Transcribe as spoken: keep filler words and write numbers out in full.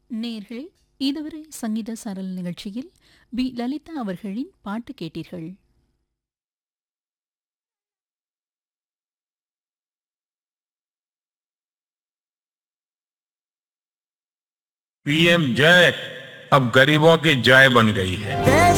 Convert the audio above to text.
நேயர்களே, இதுவரை சங்கீத சாரல் நிகழ்ச்சியில் பி லலிதா அவர்களின் பாட்டு கேட்டீர்கள். पीएम जय अब गरीबों की जय बन गई है।